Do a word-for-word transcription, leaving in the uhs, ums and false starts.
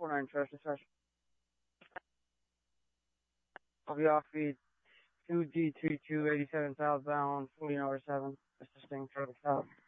four nine trash dispatch. I'll be off feed two G two two eighty seven southbound, fourteen hour seven, assisting traffic stop.